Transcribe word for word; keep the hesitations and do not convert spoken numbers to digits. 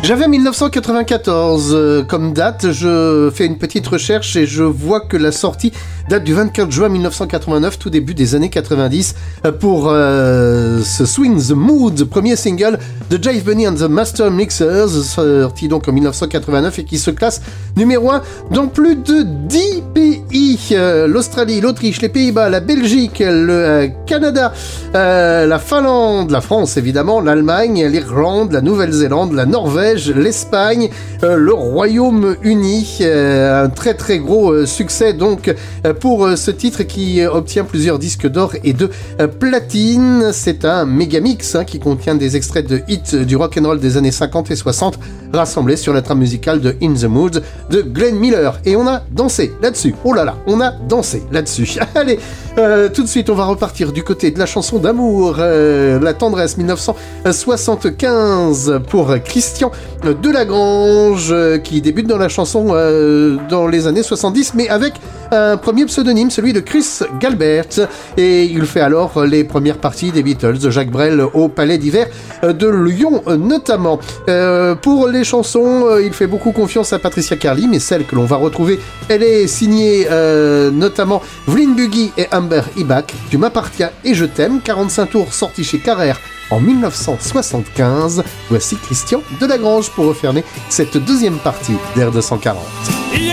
J'avais mille neuf cent quatre-vingt-quatorze euh, comme date, je fais une petite recherche et je vois que la sortie date du vingt-quatre juin mille neuf cent quatre-vingt-neuf, tout début des années quatre-vingt-dix, euh, pour euh, ce Swing the Mood, premier single de Jive Bunny and the Master Mixers, sorti donc en mille neuf cent quatre-vingt-neuf et qui se classe numéro un dans plus de dix pays, euh, l'Australie, l'Autriche, les Pays-Bas, la Belgique, le euh, Canada, euh, la Finlande, la France évidemment, l'Allemagne, l'Irlande, la Nouvelle-Zélande, la Norvège, l'Espagne, euh, le Royaume-Uni. Euh, un très très gros euh, succès donc euh, pour euh, ce titre qui euh, obtient plusieurs disques d'or et de euh, platine. C'est un méga mix hein, qui contient des extraits de hits du rock'n'roll des années cinquante et soixante rassemblés sur la trame musicale de In the Mood de Glenn Miller. Et on a dansé là-dessus. Oh là là, on a dansé là-dessus. Allez, euh, tout de suite on va repartir du côté de la chanson d'amour, euh, la tendresse mille neuf cent soixante-quinze pour Christian Delagrange euh, qui débute dans la chanson euh, dans les années soixante-dix mais avec un premier pseudonyme, celui de Chris Galbert, et il fait alors les premières parties des Beatles, de Jacques Brel au Palais d'Hiver de Lyon notamment. Euh, pour les chansons, euh, il fait beaucoup confiance à Patricia Carly, mais celle que l'on va retrouver, elle est signée euh, notamment Vlyn Buggy et Amber Ibach, Tu m'appartiens et je t'aime, quarante-cinq tours sorti chez Carrère en mille neuf cent soixante-quinze. Voici Christian Delagrange pour refermer cette deuxième partie d'Air deux cent quarante.